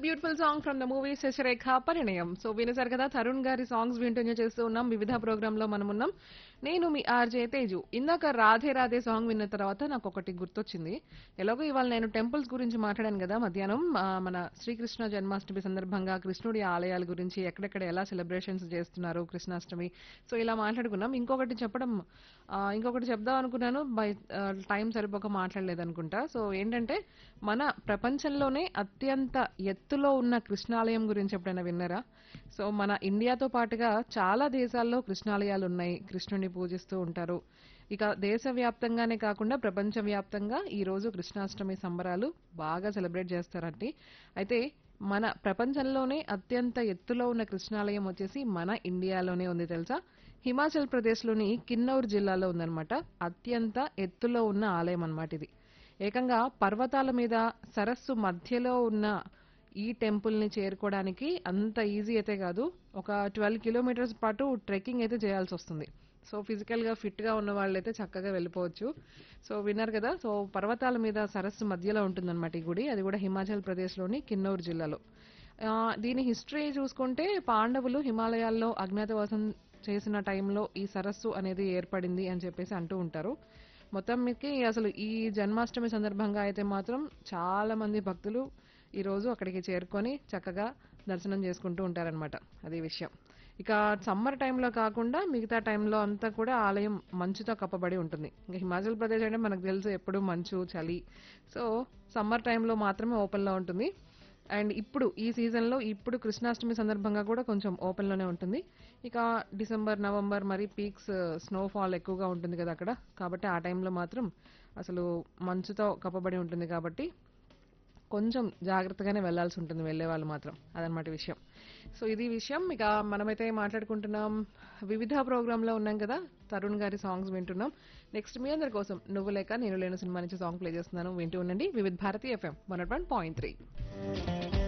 Beautiful song from the movie Sasirekha Parinayam. So వినేశారు కదా, తరుణ్ గారి songs వింటూనే చేస్తూ ఉన్నాం. వివిధ ప్రోగ్రామ్ లో మనం ఉన్నాం. నేను మీ ఆర్జే తేజు. ఇందాక రాధే రాధే సాంగ్ విన్న తర్వాత నాకు ఒకటి గుర్తొచ్చింది. ఎలాగో ఇవాళ నేను టెంపుల్స్ గురించి మాట్లాడాను కదా మధ్యాహ్నం. మన శ్రీకృష్ణ జన్మాష్టమి సందర్భంగా కృష్ణుడి ఆలయాల గురించి ఎక్కడెక్కడ ఎలా సెలబ్రేషన్స్ చేస్తున్నారు కృష్ణాష్టమి. సో ఇలా మాట్లాడుకున్నాం. ఇంకొకటి చెప్దాం అనుకున్నాను. టైం సరిపోక మాట్లాడలేదు అనుకుంటా. సో ఏంటంటే మన ప్రపంచంలోనే అత్యంత ఎత్తులో ఉన్న కృష్ణాలయం గురించి ఎప్పుడైనా విన్నారా? సో మన ఇండియాతో పాటుగా చాలా దేశాల్లో కృష్ణాలయాలు ఉన్నాయి. కృష్ణుని పూజిస్తూ ఉంటారు. ఇక దేశవ్యాప్తంగానే కాకుండా ప్రపంచవ్యాప్తంగా ఈ రోజు కృష్ణాష్టమి సంబరాలు బాగా సెలబ్రేట్ చేస్తారండి. అయితే మన ప్రపంచంలోనే అత్యంత ఎత్తులో ఉన్న కృష్ణాలయం వచ్చేసి మన ఇండియాలోనే ఉంది తెలుసా? హిమాచల్ ప్రదేశ్లోని కిన్నౌర్ జిల్లాలో ఉందన్నమాట. అత్యంత ఎత్తులో ఉన్న ఆలయం అన్నమాట ఇది. ఏకంగా పర్వతాల మీద సరస్సు మధ్యలో ఉన్న ఈ టెంపుల్ ని చేరుకోవడానికి అంత ఈజీ అయితే కాదు. ఒక 12 కిలోమీటర్స్ పాటు ట్రెక్కింగ్ అయితే చేయాల్సి వస్తుంది. సో ఫిజికల్ గా ఫిట్ గా ఉన్న వాళ్ళైతే చక్కగా వెళ్ళిపోవచ్చు. సో విన్నారు కదా, సో పర్వతాల మీద సరస్సు మధ్యలో ఉంటుందన్నమాట ఈ గుడి. అది కూడా హిమాచల్ ప్రదేశ్ లోని కిన్నౌర్ జిల్లాలో. దీని హిస్టరీ చూసుకుంటే పాండవులు హిమాలయాల్లో అజ్ఞాతవాసం చేసిన టైంలో ఈ సరస్సు అనేది ఏర్పడింది అని చెప్పేసి అంటూ ఉంటారు. మొత్తం మీదకి అసలు ఈ జన్మాష్టమి సందర్భంగా అయితే మాత్రం చాలా మంది భక్తులు ఈ రోజు అక్కడికి చేరుకొని చక్కగా దర్శనం చేసుకుంటూ ఉంటారనమాట. అది విషయం. ఇక సమ్మర్ టైంలో కాకుండా మిగతా టైంలో అంతా కూడా ఆలయం మంచుతో కప్పబడి ఉంటుంది. ఇంకా హిమాచల్ ప్రదేశ్ అంటే మనకు తెలుసు ఎప్పుడు మంచు చలి. సో సమ్మర్ టైంలో మాత్రమే ఓపెన్ లో ఉంటుంది. అండ్ ఇప్పుడు ఈ సీజన్ లో ఇప్పుడు కృష్ణాష్టమి సందర్భంగా కూడా కొంచెం ఓపెన్ లోనే ఉంటుంది. ఇక డిసెంబర్ నవంబర్ మరి పీక్స్ స్నోఫాల్ ఎక్కువగా ఉంటుంది కదా అక్కడ. కాబట్టి ఆ టైంలో మాత్రం అసలు మంచుతో కప్పబడి ఉంటుంది కాబట్టి కొంచెం జాగ్రత్తగానే వెళ్లాల్సి ఉంటుంది వెళ్లే వాళ్ళు మాత్రం. అదనమాట విషయం. సో ఇది విషయం. ఇక మనమైతే మాట్లాడుకుంటున్నాం, వివిధ ప్రోగ్రామ్ లో ఉన్నాం కదా, తరుణ్ గారి సాంగ్స్ వింటున్నాం. నెక్స్ట్ మీ అందరి కోసం నువ్వు లేక నేను లేని సినిమా నుంచి సాంగ్ ప్లే చేస్తున్నాను. వింటూ ఉండండి వివిధ భారతి ఎఫ్ఎం 101.3.